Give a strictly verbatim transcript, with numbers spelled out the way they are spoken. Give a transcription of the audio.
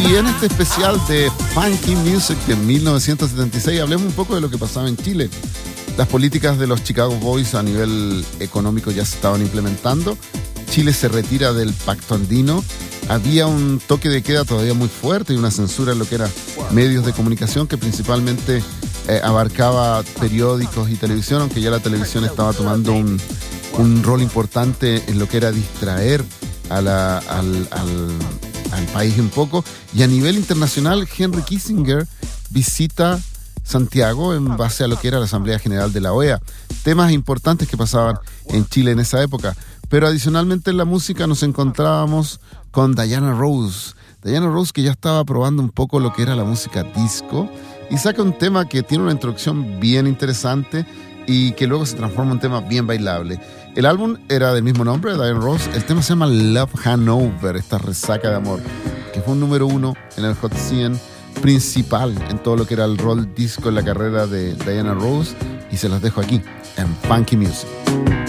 Y en este especial de Funky Music de mil novecientos setenta y seis hablemos un poco de lo que pasaba en Chile. Las políticas de los Chicago Boys a nivel económico ya se estaban implementando. Chile se retira del Pacto Andino. Había un toque de queda todavía muy fuerte y una censura en lo que eran medios de comunicación que principalmente eh, abarcaba periódicos y televisión, aunque ya la televisión estaba tomando un, un rol importante en lo que era distraer a la, al, al, al país un poco. Y a nivel internacional, Henry Kissinger visita Santiago en base a lo que era la Asamblea General de la O E A. Temas importantes que pasaban en Chile en esa época. Pero adicionalmente en la música nos encontrábamos con Diana Ross. Diana Ross, que ya estaba probando un poco lo que era la música disco, y saca un tema que tiene una introducción bien interesante y que luego se transforma en un tema bien bailable. El álbum era del mismo nombre, Diana Ross. El tema se llama Love Hanover, esta resaca de amor, que fue un número uno en el Hot cien principal en todo lo que era el rol disco en la carrera de Diana Ross, y se los dejo aquí en Funky Music.